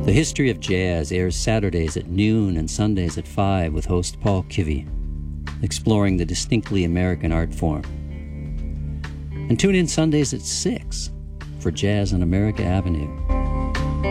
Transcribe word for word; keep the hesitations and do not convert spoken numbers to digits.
The History of Jazz airs Saturdays at noon and Sundays at five with host Paul Kivy, exploring the distinctly American art form. And tune in Sundays at six for Jazz on America Avenue.